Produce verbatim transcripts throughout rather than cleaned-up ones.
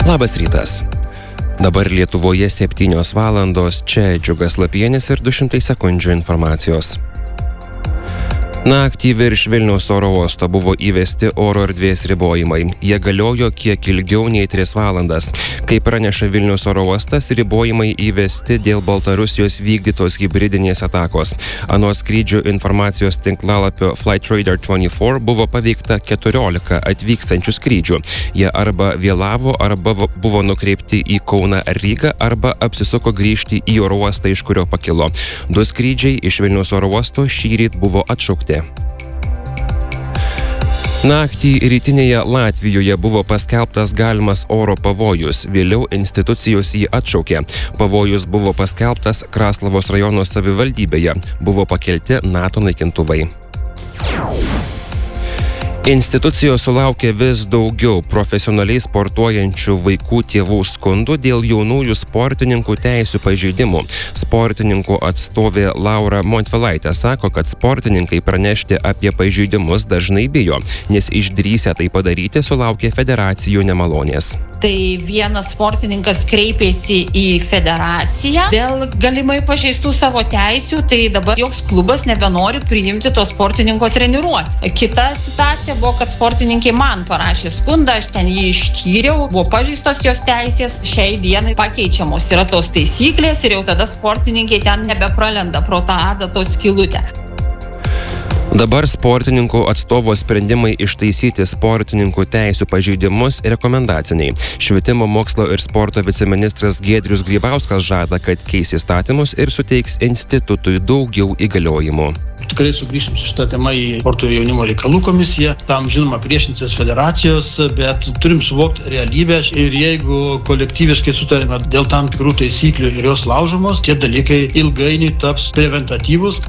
Labas rytas. Dabar Lietuvoje septynios valandos, čia Džiugas Lapienis ir du šimtai sekundžių informacijos. Naktį virš Vilniaus oro uosto buvo įvesti oro erdvės ribojimai. Jie galiojo kiek ilgiau nei tris valandas. Kaip praneša Vilniaus oro uostas, ribojimai įvesti dėl Baltarusijos vykdytos hibridinės atakos. Anot skrydžių informacijos tinklalapio Flightradar dvidešimt keturi buvo paveikta keturiolika atvykstančių skrydžių. Jie arba vėlavo, arba buvo nukreipti į Kauną Rygą, arba apsisuko grįžti į oro uostą, iš kurio pakilo. Du skrydžiai iš Vilniaus oro uosto šįryt buvo atšaukti. Naktį rytinėje Latvijoje buvo paskelbtas galimas oro pavojus, vėliau institucijos jį atšaukė. Pavojus buvo paskelbtas Kraslavos rajono savivaldybėje, buvo pakelti NATO naikintuvai. Institucijos sulaukė vis daugiau profesionaliai sportuojančių vaikų tėvų skundų dėl jaunųjų sportininkų teisių pažeidimų. Sportininkų atstovė Laura Montvilaitė sako, kad sportininkai pranešti apie pažeidimus dažnai bijo, nes išdrįsę tai padaryti sulaukė federacijų nemalonės. Tai vienas sportininkas kreipėsi į federaciją dėl galimai pažeistų savo teisių, tai dabar joks klubas nebenori priimti to sportininko treniruotės. Kita situacija buvo, kad sportininkai man parašė skundą, aš ten jį ištyriau, buvo pažeistos jos teisės, šiai dienai pakeičiamos yra tos taisyklės ir jau tada sportininkai ten nebepralenda pro tą adatos skylutę. Dabar sportininkų atstovo sprendimai ištaisyti sportininkų teisių pažeidimus rekomendaciniai. Švietimo, mokslo ir sporto viceministras Giedrius Grybauskas žada, kad keis įstatymus ir suteiks institutui daugiau įgaliojimų. Tikrai sugrįšim su šitą temą į sporto ir jaunimo reikalų komisiją. Tam, žinoma, priešinsis federacijos, bet turim suvokti realybę ir jeigu kolektyviškai sutarėme dėl tam tikrų taisyklių ir jos laužomos, tie dalykai ilgainiui taps preventatyvus.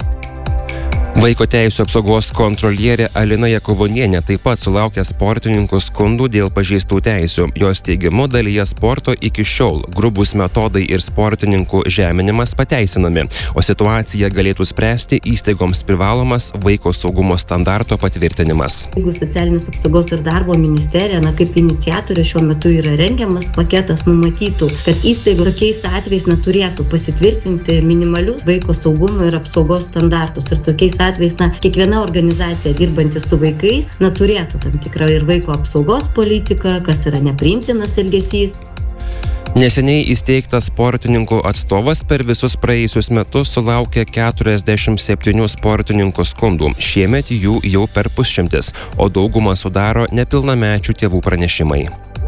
Vaiko teisių apsaugos kontrolierė Alina Jakavonienė taip pat sulaukė sportininkų skundų dėl pažeistų teisių. Jos teigimu, dalyje sporto iki šiol grubūs metodai ir sportininkų žeminimas pateisinami, o situaciją galėtų spręsti įstaigoms privalomas vaiko saugumo standarto patvirtinimas. Jeigu socialinės apsaugos ir darbo ministerija, na, kaip iniciatorė šiuo metu yra rengiamas paketas, numatytų, kad įstaiga tokiais atvejais neturėtų pasitvirtinti minimalius vaiko saugumo ir apsaugos standartus. Ir tokiais atvejais, na, kiekviena organizacija dirbanti su vaikais, na, turėtų tam tikrą ir vaiko apsaugos politiką, kas yra nepriimtinas elgesys. Neseniai įsteigtas sportininkų atstovas per visus praėjusius metus sulaukė keturiasdešimt septynių sportininkų skundų. Šiemet jų jau per pusšimtis, o daugumą sudaro nepilnamečių tėvų pranešimai.